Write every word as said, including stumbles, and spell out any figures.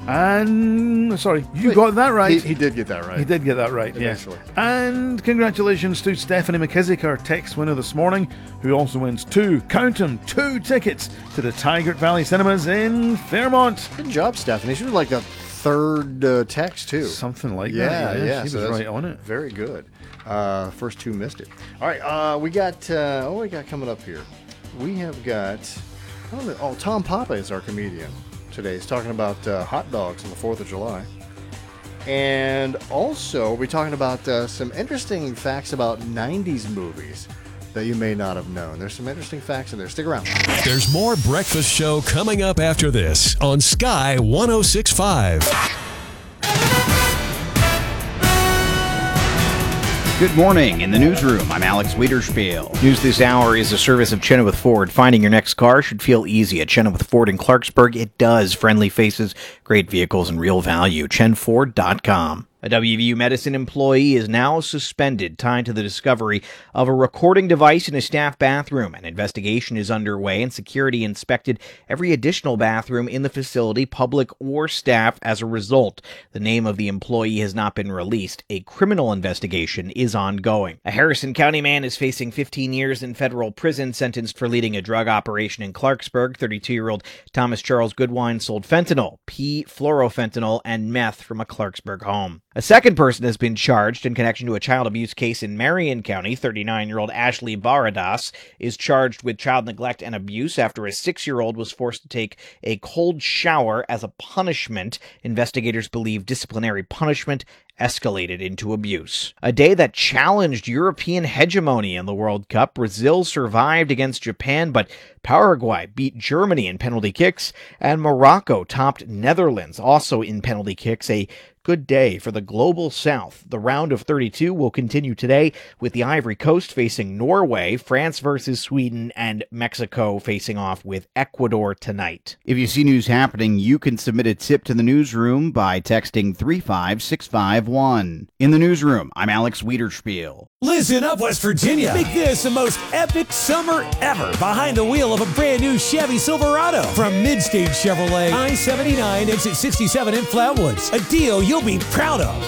And, sorry, you Wait, got that right. He, he did get that right. He did get that right, Eventually. yes. And congratulations to Stephanie McKissick, our text winner this morning, who also wins two, count 'em, two tickets to the Tigert Valley Cinemas in Fairmont. Good job, Stephanie. She was like the third uh, text, too. Something like yeah, that. Yeah, yeah. She so was that's right on it. Very good. Uh, first two missed it. All right, uh, we got, uh, what we got coming up here? We have got, oh, oh Tom Papa is our comedian today. He's talking about uh, hot dogs on the fourth of July. And also, we'll be talking about uh, some interesting facts about nineties movies that you may not have known. There's some interesting facts in there. Stick around. There's more Breakfast Show coming up after this on Sky one oh six point five. Good morning. In the newsroom, I'm Alex Wiederspiel. News this hour is a service of Chenoweth Ford. Finding your next car should feel easy at Chenoweth Ford in Clarksburg. It does. Friendly faces, great vehicles, and real value. chen ford dot com. A W V U Medicine employee is now suspended, tied to the discovery of a recording device in a staff bathroom. An investigation is underway, and security inspected every additional bathroom in the facility, public or staff, as a result. The name of the employee has not been released. A criminal investigation is ongoing. A Harrison County man is facing fifteen years in federal prison, sentenced for leading a drug operation in Clarksburg. thirty-two-year-old Thomas Charles Goodwine sold fentanyl, p-fluorofentanyl, and meth from a Clarksburg home. A second person has been charged in connection to a child abuse case in Marion County. thirty-nine-year-old Ashley Baradas is charged with child neglect and abuse after a six-year-old was forced to take a cold shower as a punishment. Investigators believe disciplinary punishment escalated into abuse. A day that challenged European hegemony in the World Cup. Brazil survived against Japan, but Paraguay beat Germany in penalty kicks, and Morocco topped Netherlands also in penalty kicks. A good day for the Global South. The round of thirty-two will continue today with the Ivory Coast facing Norway, France versus Sweden, and Mexico facing off with Ecuador tonight. If you see news happening, you can submit a tip to the newsroom by texting three five six five one. In the newsroom, I'm Alex Wiederspiel. Listen up, West Virginia. Make this the most epic summer ever behind the wheel of a brand new Chevy Silverado from Midstage Chevrolet, I seventy-nine, exit sixty-seven in Flatwoods. A deal you'll be proud of.